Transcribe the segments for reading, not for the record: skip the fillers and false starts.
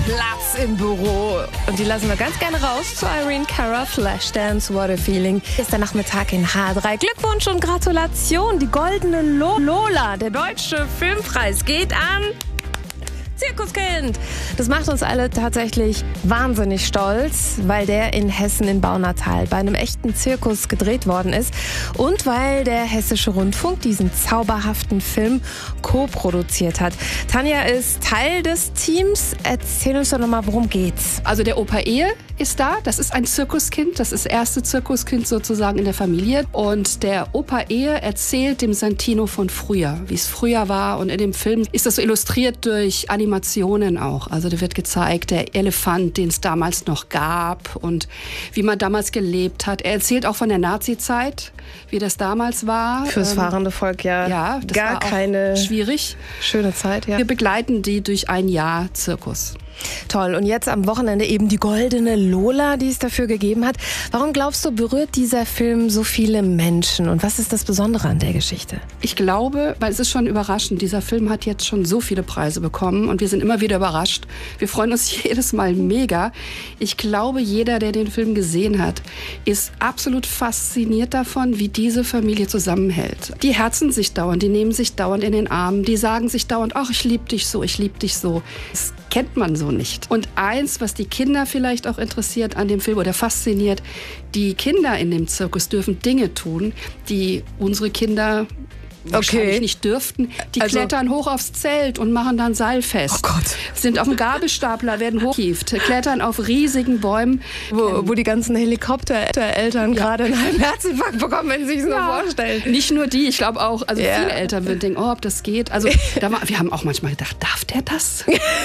Platz im Büro. Und die lassen wir ganz gerne raus zu Irene Cara, Flashdance, What a Feeling. Ist der Nachmittag in H3. Glückwunsch und Gratulation. Die goldene Lola, der deutsche Filmpreis, geht an Zirkuskind. Das macht uns alle tatsächlich wahnsinnig stolz, weil der in Hessen in Baunatal bei einem echten Zirkus gedreht worden ist und weil der Hessische Rundfunk diesen zauberhaften Film co-produziert hat. Tanja ist Teil des Teams. Erzähl uns doch nochmal, worum geht's? Also der Opa Ehe ist da. Das ist ein Zirkuskind. Das ist das erste Zirkuskind sozusagen in der Familie. Und der Opa Ehe erzählt dem Santino von früher, wie es früher war. Und in dem Film ist das so illustriert durch Animationen auch. Also da wird gezeigt, der Elefant, den es damals noch gab und wie man damals gelebt hat. Er erzählt auch von der Nazi-Zeit, wie das damals war. Fürs fahrende Volk ja das gar war auch keine schwierig. Schöne Zeit, ja. Wir begleiten die durch ein Jahr Zirkus. Toll. Und jetzt am Wochenende eben die goldene Lola, die es dafür gegeben hat. Warum glaubst du, berührt dieser Film so viele Menschen? Und was ist das Besondere an der Geschichte? Ich glaube, weil es ist schon überraschend, dieser Film hat jetzt schon so viele Preise bekommen und wir sind immer wieder überrascht. Wir freuen uns jedes Mal mega. Ich glaube, jeder, der den Film gesehen hat, ist absolut fasziniert davon, wie diese Familie zusammenhält. Die herzen sich dauernd, die nehmen sich dauernd in den Arm, die sagen sich dauernd, ach, ich liebe dich so, ich liebe dich so. Das kennt man so nicht. Und eins, was die Kinder vielleicht auch interessiert an dem Film oder fasziniert, die Kinder in dem Zirkus dürfen Dinge tun, die unsere Kinder wahrscheinlich nicht dürften. Die klettern hoch aufs Zelt und machen dann Seilfest. Oh Gott. Sind auf dem Gabelstapler, werden hochgehievt, klettern auf riesigen Bäumen. Wo die ganzen Helikoptereltern gerade einen halben Herzinfarkt bekommen, wenn sie sich das nur vorstellen. Nicht nur die, ich glaube auch, also viele Eltern würden denken, ob das geht. Also wir haben auch manchmal gedacht, darf der das?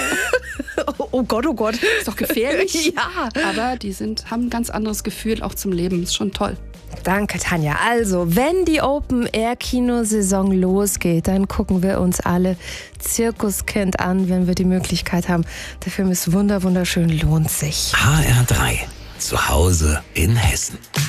Oh Gott, oh Gott. Ist doch gefährlich. Ja. Aber die haben ein ganz anderes Gefühl auch zum Leben. Ist schon toll. Danke, Tanja. Also, wenn die Open-Air-Kinosaison losgeht, dann gucken wir uns alle Zirkuskind an, wenn wir die Möglichkeit haben. Der Film ist wunderschön, lohnt sich. HR3. Zu Hause in Hessen.